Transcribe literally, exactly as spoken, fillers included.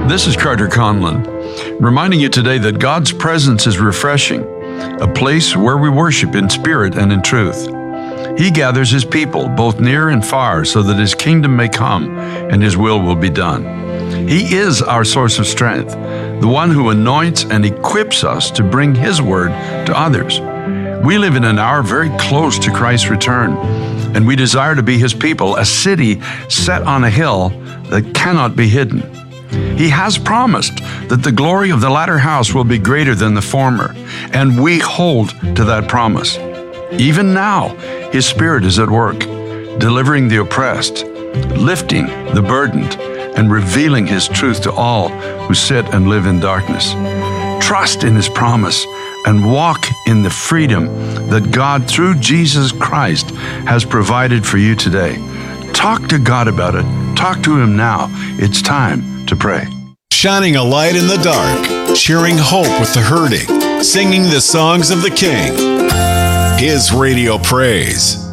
This is Carter Conlon, reminding you today that God's presence is refreshing, a place where we worship in spirit and in truth. He gathers His people, both near and far, so that His kingdom may come and His will will be done. He is our source of strength, the one who anoints and equips us to bring His word to others. We live in an hour very close to Christ's return, and we desire to be His people, a city set on a hill that cannot be hidden. He has promised that the glory of the latter house will be greater than the former, and we hold to that promise. Even now, His Spirit is at work, delivering the oppressed, lifting the burdened, and revealing His truth to all who sit and live in darkness. Trust in His promise and walk in the freedom that God, through Jesus Christ, has provided for you today. Talk to God about it. Talk to Him now. It's time to pray. Shining a light in the dark, sharing hope with the hurting, singing the songs of the King. His Radio Praise.